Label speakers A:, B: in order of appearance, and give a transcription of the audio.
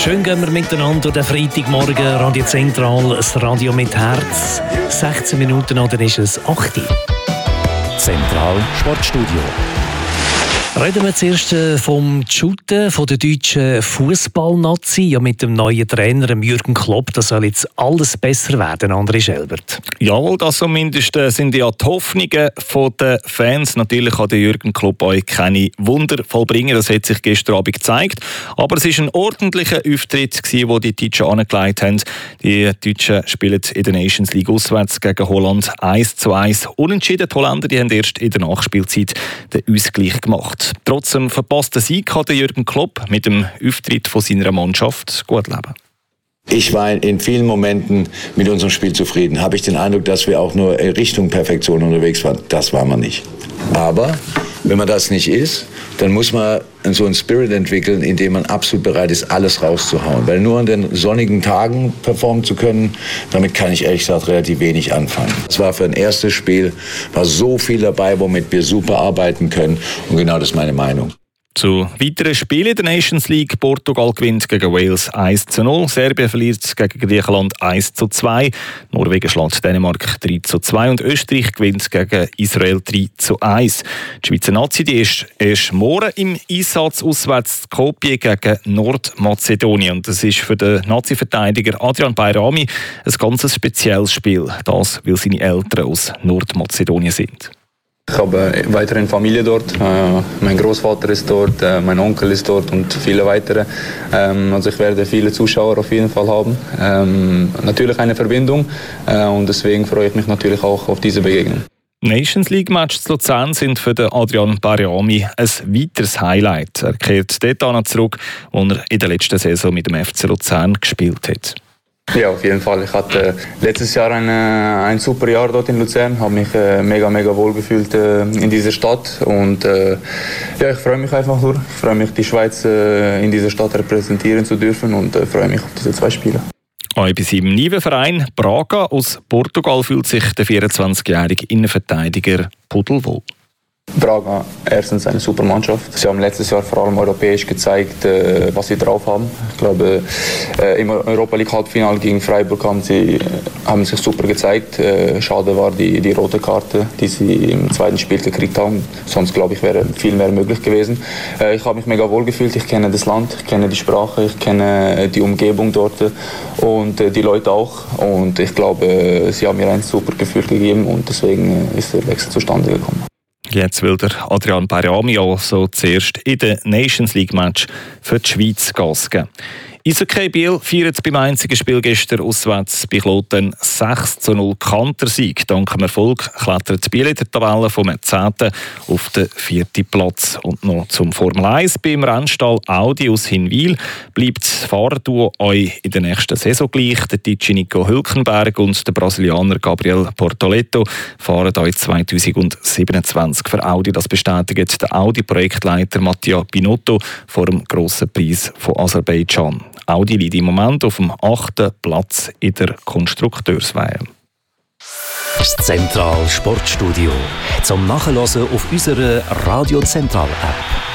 A: Schön gehen wir miteinander den Freitagmorgen, Radio Zentral, das Radio mit Herz. 16 Minuten oder ist es 8 Uhr.
B: Zentral Sportstudio.
A: Reden wir zuerst vom Shooten von der deutschen Fußballnazi, ja mit dem neuen Trainer Jürgen Klopp. Das soll jetzt alles besser werden, André Schelbert.
C: Jawohl, das zumindest sind ja die Hoffnungen der Fans. Natürlich kann der Jürgen Klopp euch keine Wunder vollbringen, das hat sich gestern Abend gezeigt. Aber es war ein ordentlicher Auftritt, den die Deutschen angelegt haben. Die Deutschen spielen in der Nations League auswärts gegen Holland 1:1 unentschieden. Die Holländer die haben erst in der Nachspielzeit den Ausgleich gemacht. Trotz dem verpassten Sieg kann Jürgen Klopp mit dem Auftritt von seiner Mannschaft gut leben.
D: Ich war in vielen Momenten mit unserem Spiel zufrieden. Habe ich den Eindruck, dass wir auch nur in Richtung Perfektion unterwegs waren? Das war man nicht. Aber wenn man das nicht ist, dann muss man so einen Spirit entwickeln, in dem man absolut bereit ist, alles rauszuhauen. Weil nur an den sonnigen Tagen performen zu können, damit kann ich ehrlich gesagt relativ wenig anfangen. Es war für ein erstes Spiel, war so viel dabei, womit wir super arbeiten können. Und genau das ist meine Meinung.
C: Zu weiteren Spielen der Nations League. Portugal gewinnt gegen Wales 1:0. Serbien verliert gegen Griechenland 1:2. Norwegen schlägt Dänemark 3:2. Und Österreich gewinnt gegen Israel 3:1. Die Schweizer Nazi die ist erst morgen im Einsatz auswärts Skopje gegen Nordmazedonien. Und das ist für den Nazi-Verteidiger Adrian Bayrami ein ganz spezielles Spiel. Das, weil seine Eltern aus Nordmazedonien sind.
E: Ich habe weiterhin Familie dort. Mein Großvater ist dort, mein Onkel ist dort und viele weitere. Also ich werde viele Zuschauer auf jeden Fall haben. Natürlich eine Verbindung und deswegen freue ich mich natürlich auch auf diese Begegnung.
C: Nations League Matches zu Luzern sind für den Adrian Bayrami ein weiteres Highlight. Er kehrt dort zurück, wo er in der letzten Saison mit dem FC Luzern gespielt hat.
E: Ja, auf jeden Fall. Ich hatte letztes Jahr ein super Jahr dort in Luzern, habe mich mega wohl gefühlt in dieser Stadt und ja, ich freue mich einfach nur. Ich freue mich, die Schweiz in dieser Stadt repräsentieren zu dürfen und freue mich auf diese 2 Spiele.
C: Auch bei seinem neuen Verein Braga aus Portugal fühlt sich der 24-jährige Innenverteidiger pudelwohl.
E: Braga, erstens eine super Mannschaft. Sie haben letztes Jahr vor allem europäisch gezeigt, was sie drauf haben. Ich glaube, im Europa League Halbfinale gegen Freiburg haben sich super gezeigt. Schade war die rote Karte, die sie im zweiten Spiel gekriegt haben. Sonst, glaube ich, wäre viel mehr möglich gewesen. Ich habe mich mega wohl gefühlt. Ich kenne das Land, ich kenne die Sprache, ich kenne die Umgebung dort und die Leute auch. Und ich glaube, sie haben mir ein super Gefühl gegeben und deswegen ist der Wechsel zustande gekommen.
C: Jetzt will der Adrian Bayrami also zuerst in den Nations League Match für die Schweiz Gas geben. Eishockey Biel feiert beim einzigen Spiel gestern auswärts bei Kloten 6:0 Kantersieg. Dank dem Erfolg klettert Biel in der Tabelle vom 10. auf den 4. Platz. Und noch zum Formel 1 beim Rennstall Audi aus Hinwil bleibt das Fahrerduo euch in der nächsten Saison gleich. Der Deutsche Nico Hülkenberg und der Brasilianer Gabriel Bortoleto fahren euch 2027 für Audi. Das bestätigt der Audi-Projektleiter Mattia Binotto vor dem Grossen Preis von Aserbaidschan. Audi liegt im Moment auf dem 8. Platz in der Konstrukteursweihe.
B: Das Zentral Sportstudio. Zum Nachhören auf unserer Radio Zentral App.